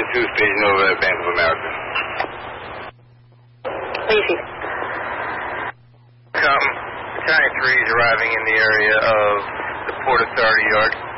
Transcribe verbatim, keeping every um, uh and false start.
two, station over at Bank of America. Easy. Come, County three is arriving in the area of the Port Authority Yard.